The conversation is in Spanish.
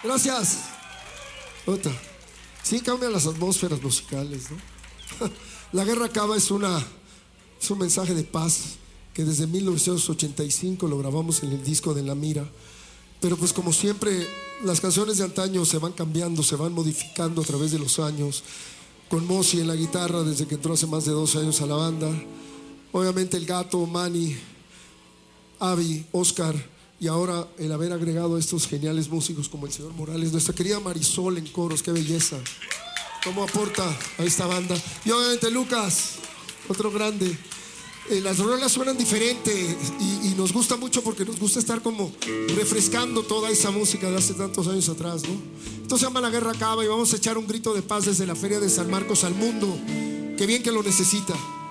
Gracias. Otra. Sí, cambian las atmósferas musicales, ¿no? La guerra acaba es un mensaje de paz que desde 1985 lo grabamos en el disco de La Mira. Pero pues como siempre, las canciones de antaño se van cambiando, se van modificando a través de los años. Con Mosi en la guitarra desde que entró hace más de 12 años a la banda. Obviamente el Gato, Manny, Avi, Oscar, y ahora el haber agregado a estos geniales músicos como el señor Morales, nuestra querida Marisol en coros, qué belleza, cómo aporta a esta banda. Y obviamente Lucas, otro grande. Las rolas suenan diferente y nos gusta mucho porque nos gusta estar como refrescando toda esa música de hace tantos años atrás, ¿no? Esto se llama La Guerra Acaba y vamos a echar un grito de paz desde la Feria de San Marcos al mundo. Qué bien que lo necesita.